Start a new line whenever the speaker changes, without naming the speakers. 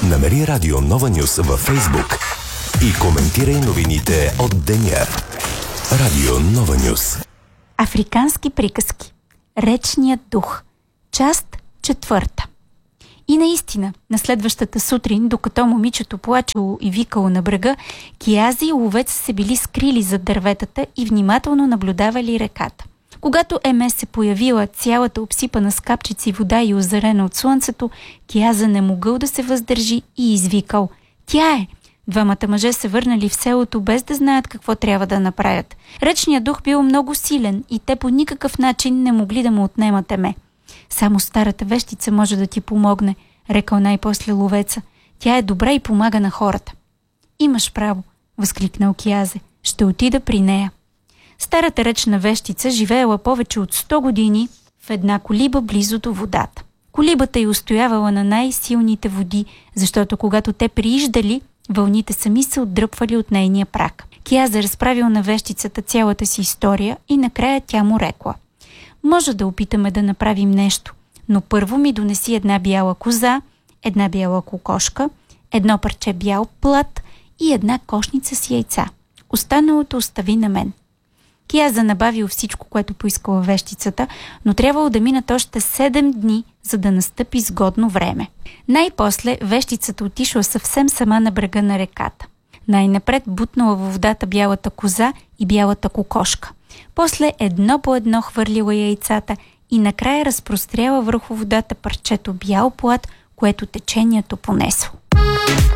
Намери Радио Нова Нюс във Фейсбук и коментирай новините от деня. Радио Нова Нюс.
Африкански приказки. Речният дух. Част 4. И наистина, на следващата сутрин, докато момичето плачело и викало на брега, Киази и ловец се били скрили зад дърветата и внимателно наблюдавали реката. Когато Еме се появила цялата обсипана с капчици вода и озарена от слънцето, Киаза не могъл да се въздържи и извикал: "Тя е!" Двамата мъже се върнали в селото без да знаят какво трябва да направят. Речният дух бил много силен и те по никакъв начин не могли да му отнемат Еме. "Само старата вещица може да ти помогне", рекал най-после ловеца. "Тя е добра и помага на хората." "Имаш право", възкликнал Киазе. "Ще отида при нея." Старата речна вещица живеела повече от 100 години в една колиба близо до водата. Колибата й устоявала на най-силните води, защото когато те прииждали, вълните сами се отдръпвали от нейния праг. Киазе разправил на вещицата цялата си история и накрая тя му рекла: "Може да опитаме да направим нещо, но първо ми донеси една бяла коза, една бяла кокошка, едно парче бял плат и една кошница с яйца. Останалото остави на мен." Киаза набавил всичко, което поискала вещицата, но трябвало да минат още 7 дни, за да настъпи сгодно време. Най-после вещицата отишла съвсем сама на брега на реката. Най-напред бутнала във водата бялата коза и бялата кокошка. После едно по едно хвърлила яйцата и накрая разпростряла върху водата парчето бял плат, което течението понесло.